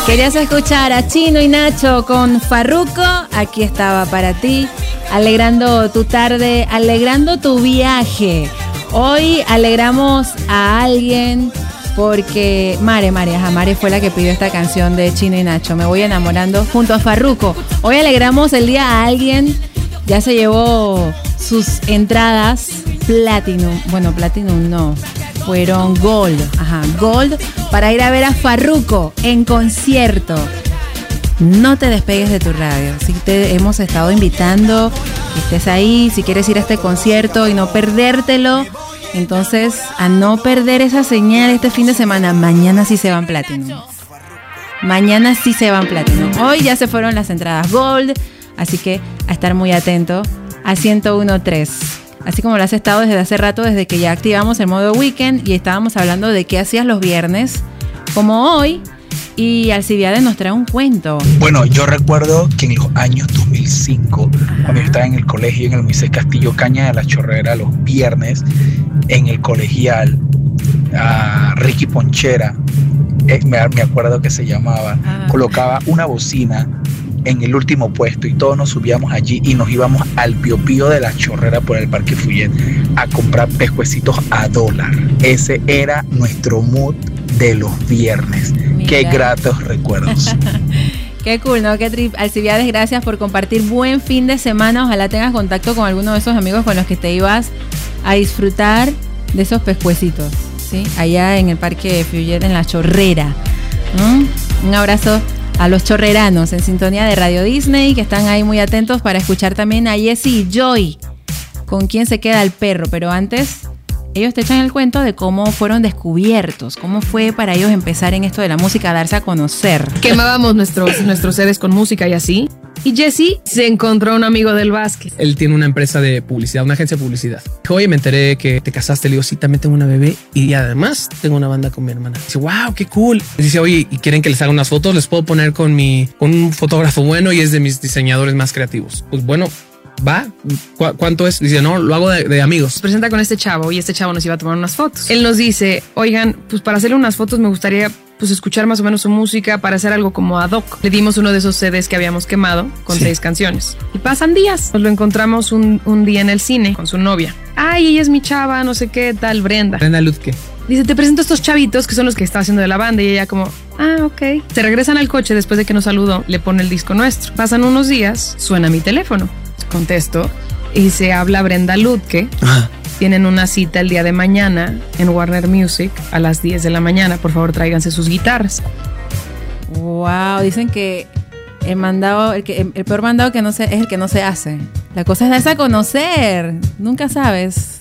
Querías escuchar a Chino y Nacho con Farruko. Aquí estaba para ti, alegrando tu tarde, alegrando tu viaje. Hoy alegramos a alguien porque Mare fue la que pidió esta canción de Chino y Nacho. Me voy enamorando junto a Farruko. Hoy alegramos el día a alguien. Ya se llevó sus entradas Platinum. Bueno, Platinum no. Fueron Gold. Ajá, Gold para ir a ver a Farruko en concierto. No te despegues de tu radio. Sí te hemos estado invitando que estés ahí. Si quieres ir a este concierto y no perdértelo, entonces a no perder esa señal este fin de semana. Mañana sí se van Platinum. Mañana sí se van Platinum. Hoy ya se fueron las entradas Gold. Así que a estar muy atento a 101.3. Así como lo has estado desde hace rato, desde que ya activamos el modo weekend y estábamos hablando de qué hacías los viernes, como hoy, y Alcibiades nos trae un cuento. Bueno, yo recuerdo que en los años 2005, cuando yo estaba en el colegio, en el Moisés Castillo Caña de la Chorrera, los viernes, en el colegial, Ricky Ponchera, me acuerdo que se llamaba, colocaba una bocina en el último puesto y todos nos subíamos allí y nos íbamos al Pío Pío de la Chorrera por el Parque Fuyet a comprar pescuecitos a $1. Ese era nuestro mood de los viernes. Mira. Qué gratos recuerdos. Qué cool, ¿no? Qué trip. Alcibiades, gracias por compartir. Buen fin de semana. Ojalá tengas contacto con alguno de esos amigos con los que te ibas a disfrutar de esos pescuecitos, ¿sí? Allá en el Parque Fuyet en la Chorrera. Un abrazo a los chorreranos en sintonía de Radio Disney, que están ahí muy atentos para escuchar también a Jessie y Joy, con quién se queda el perro. Pero antes, ellos te echan el cuento de cómo fueron descubiertos, cómo fue para ellos empezar en esto de la música, darse a conocer. Quemábamos nuestros CDs con música y así. Y Jesse se encontró un amigo del Vázquez. Él tiene una empresa de publicidad, una agencia de publicidad. Dijo, oye, me enteré que te casaste. Le digo, sí, también tengo una bebé y además tengo una banda con mi hermana. Dice, wow, qué cool. Dice, oye, ¿y quieren que les haga unas fotos? Les puedo poner con un fotógrafo bueno y es de mis diseñadores más creativos. Pues bueno, va. ¿Cuánto es? Dice, no, lo hago de amigos. Se presenta con este chavo y este chavo nos iba a tomar unas fotos. Él nos dice, oigan, pues para hacerle unas fotos me gustaría escuchar más o menos su música para hacer algo como ad hoc. Le dimos uno de esos CDs que habíamos quemado con 6 canciones. Y pasan días. Nos lo encontramos un día en el cine con su novia. Ay, ella es mi chava, no sé qué tal, Brenda Lutke. Dice, te presento a estos chavitos que son los que está haciendo de la banda. Y ella como, ok. Se regresan al coche después de que nos saludó, le pone el disco nuestro. Pasan unos días, suena mi teléfono. Contesto y se habla Brenda Lutke. Tienen una cita el día de mañana en Warner Music a las 10 de la mañana. Por favor, tráiganse sus guitarras. Wow, dicen que el peor mandado que no se, es el que no se hace. La cosa es darse a conocer. Nunca sabes